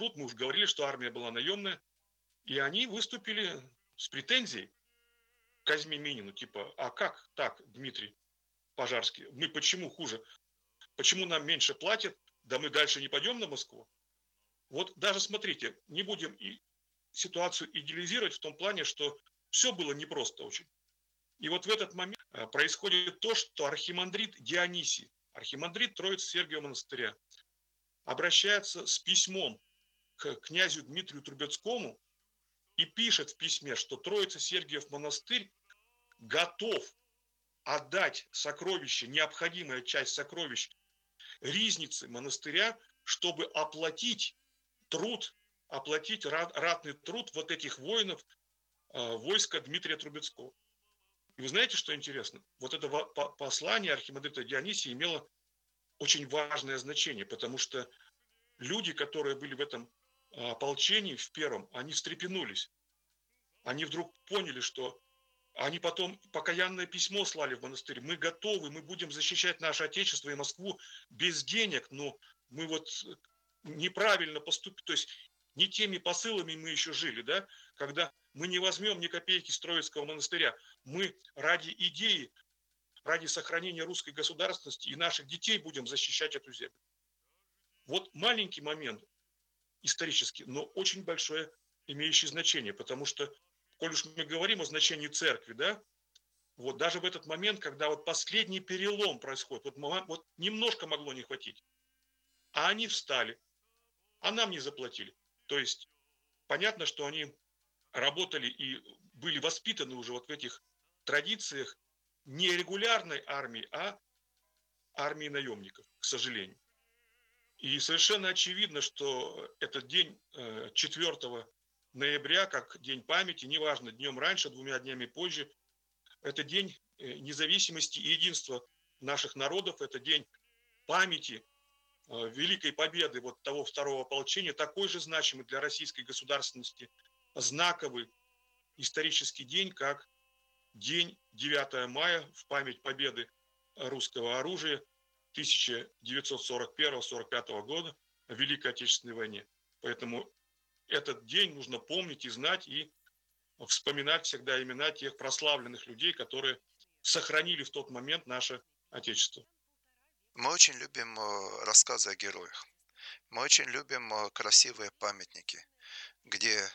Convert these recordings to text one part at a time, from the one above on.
тут мы уже говорили, что армия была наемная, и они выступили с претензией к Казьме Минину, типа, а как так, Дмитрий Пожарский, мы почему хуже, почему нам меньше платят, да мы дальше не пойдем на Москву? Вот даже смотрите, не будем и ситуацию идеализировать в том плане, что все было непросто очень. И вот в этот момент происходит то, что архимандрит Дионисий, архимандрит Троицы-Сергиева монастыря, обращается с письмом к князю Дмитрию Трубецкому и пишет в письме, что Троица-Сергиев монастырь готов отдать сокровища, необходимая часть сокровищ ризницы монастыря, чтобы оплатить труд, оплатить ратный труд вот этих воинов войска Дмитрия Трубецкого. И вы знаете, что интересно? Вот это послание архимандрита Дионисия имело очень важное значение, потому что люди, которые были в этом ополчении, в первом, они встрепенулись. Они вдруг поняли, что они потом покаянное письмо слали в монастырь. Мы готовы, мы будем защищать наше Отечество и Москву без денег, но мы вот неправильно поступили. То есть не теми посылами мы еще жили, да, когда мы не возьмем ни копейки с Троицкого монастыря. Мы ради идеи, ради сохранения русской государственности и наших детей будем защищать эту землю. Вот маленький момент исторический, но очень большое имеющий значение, потому что, коль уж мы говорим о значении церкви, да, вот даже в этот момент, когда вот последний перелом происходит, вот немножко могло не хватить, а они встали, а нам не заплатили. То есть понятно, что они работали и были воспитаны уже вот в этих традициях не регулярной армии, а армии наемников, к сожалению. И совершенно очевидно, что этот день 4 ноября, как день памяти, неважно, днем раньше, 2 днями позже, это день независимости и единства наших народов, это день памяти Великой Победы вот того второго ополчения, такой же значимый для российской государственности, знаковый исторический день, как день 9 мая в память победы русского оружия 1941-1945 года в Великой Отечественной войне. Поэтому этот день нужно помнить и знать, и вспоминать всегда имена тех прославленных людей, которые сохранили в тот момент наше Отечество. Мы очень любим рассказы о героях. Мы очень любим красивые памятники, где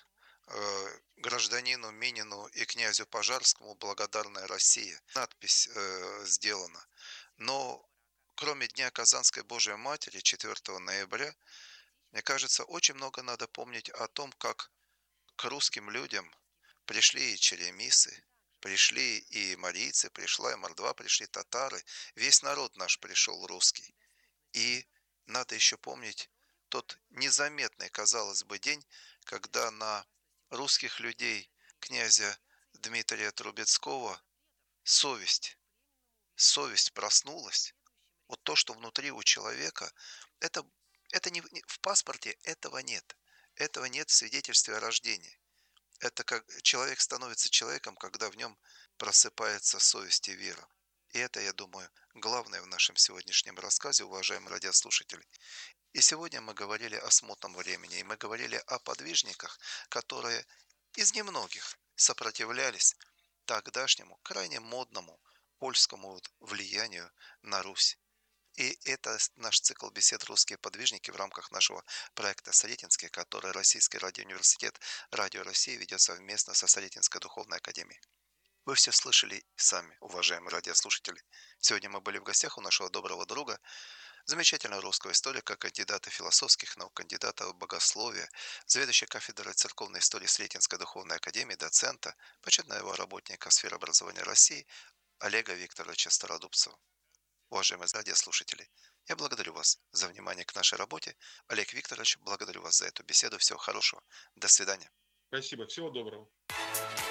гражданину Минину и князю Пожарскому благодарная Россия. Надпись сделана. Но кроме Дня Казанской Божией Матери 4 ноября, мне кажется, очень много надо помнить о том, как к русским людям пришли и черемисы, пришли и марийцы, пришла и мордва, пришли татары. Весь народ наш пришел русский. И надо еще помнить тот незаметный, казалось бы, день, когда на русских людей князя Дмитрия Трубецкого совесть, совесть проснулась. Вот то, что внутри у человека, это, это в паспорте этого нет. Этого нет в свидетельстве о рождении. Это как человек становится человеком, когда в нем просыпается совесть и вера. И это, я думаю, главное в нашем сегодняшнем рассказе, уважаемые радиослушатели. И сегодня мы говорили о смутном времени, и мы говорили о подвижниках, которые из немногих сопротивлялись тогдашнему, крайне модному польскому влиянию на Русь. И это наш цикл бесед «Русские подвижники» в рамках нашего проекта «Сретенский», который Российский радиоуниверситет «Радио России» ведет совместно со Сретенской духовной академией. Вы все слышали сами, уважаемые радиослушатели. Сегодня мы были в гостях у нашего доброго друга, замечательного русского историка, кандидата философских наук, кандидата богословия, заведующего кафедрой церковной истории Сретенской духовной академии, доцента, почетного работника сферы образования России Олега Викторовича Стародубцева. Уважаемые радиослушатели, я благодарю вас за внимание к нашей работе. Олег Викторович, благодарю вас за эту беседу. Всего хорошего. До свидания. Спасибо, всего доброго.